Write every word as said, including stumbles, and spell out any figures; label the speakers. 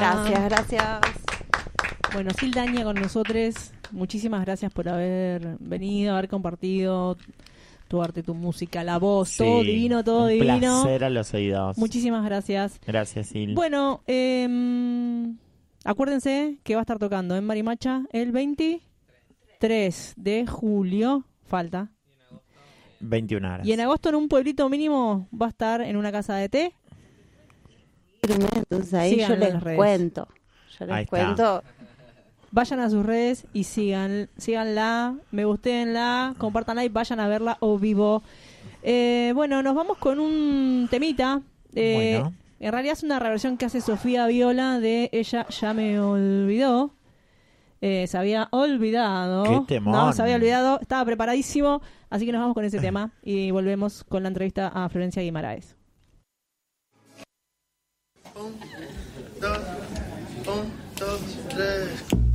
Speaker 1: Gracias, gracias.
Speaker 2: Bueno, Sil Daña con nosotros. Muchísimas gracias por haber venido, haber compartido tu arte, tu música, la voz,
Speaker 3: Sí,
Speaker 2: todo divino, todo
Speaker 3: un
Speaker 2: divino.
Speaker 3: placer a los oídos.
Speaker 2: Muchísimas gracias.
Speaker 3: Gracias, Sil.
Speaker 2: Bueno, eh, acuérdense que va a estar tocando en Marimacha el veintitrés de julio. Falta.
Speaker 3: veintiuna horas.
Speaker 2: Y en agosto en un pueblito mínimo va a estar en una casa de té.
Speaker 1: Entonces ahí
Speaker 2: Síganlo
Speaker 1: yo
Speaker 2: en las
Speaker 1: les
Speaker 2: redes.
Speaker 1: cuento. Yo les
Speaker 3: Ahí está.
Speaker 1: cuento.
Speaker 2: Vayan a sus redes y sigan, síganla, me gustenla, compártanla y vayan a verla o vivo. Eh, bueno, nos vamos con un temita. Eh,
Speaker 3: Bueno.
Speaker 2: En realidad es una reversión que hace Sofía Viola de Ella ya me olvidó. Eh, se había olvidado.
Speaker 3: ¡Qué temón!
Speaker 2: No, se había olvidado. Estaba preparadísimo. Así que nos vamos con ese tema y volvemos con la entrevista a Florencia Guimaraes.
Speaker 4: Un, dos, un, dos, tres.